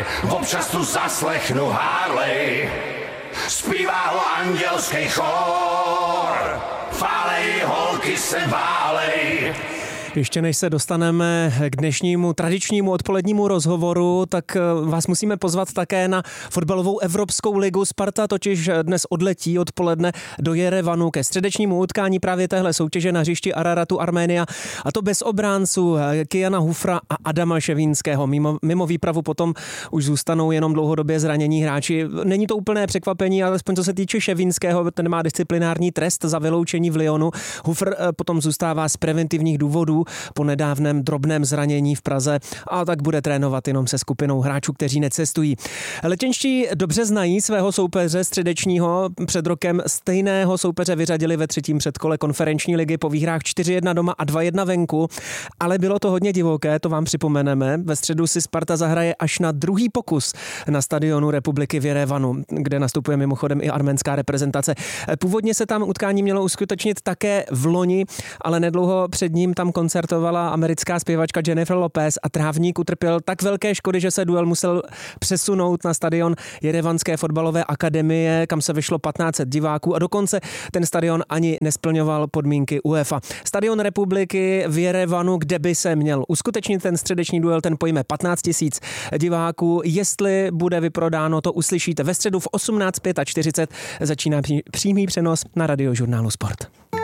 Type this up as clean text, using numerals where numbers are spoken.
občas tu zaslechnu Harley, zpívá ho andělský chór, fálej, holky se válej. Ještě než se dostaneme k dnešnímu tradičnímu odpolednímu rozhovoru, tak vás musíme pozvat také na fotbalovou Evropskou ligu. Sparta totiž dnes odletí odpoledne do Jerevanu ke středečnímu utkání právě téhle soutěže na hřišti Araratu Arménia. A to bez obránců Kyjana Hufra a Adama Ševínského. Mimo výpravu potom už zůstanou jenom dlouhodobě zranění hráči. Není to úplné překvapení, alespoň co se týče Ševínského, ten má disciplinární trest za vyloučení v Lyonu. Hufr potom zůstává z preventivních důvodů po nedávném drobném zranění v Praze a tak bude trénovat jenom se skupinou hráčů, kteří necestují. Letenští dobře znají svého soupeře středečního. Před rokem stejného soupeře vyřadili ve třetím předkole konferenční ligy po výhrách 4-1 doma a 2-1 venku, ale bylo to hodně divoké, to vám připomeneme. Ve středu si Sparta zahraje až na druhý pokus na stadionu Republiky v Jerevanu, kde nastupuje mimochodem i arménská reprezentace. Původně se tam utkání mělo uskutečnit také v loni, ale nedlouho před ním tam koncertovala americká zpěvačka Jennifer Lopez a trávník utrpěl tak velké škody, že se duel musel přesunout na stadion Jerevanské fotbalové akademie, kam se vešlo 1500 diváků a dokonce ten stadion ani nesplňoval podmínky UEFA. Stadion Republiky v Jerevanu, kde by se měl uskutečnit ten středeční duel, ten pojme 15 000 diváků. Jestli bude vyprodáno, to uslyšíte ve středu v 18:45. Začíná přímý přenos na Radiožurnálu Sport.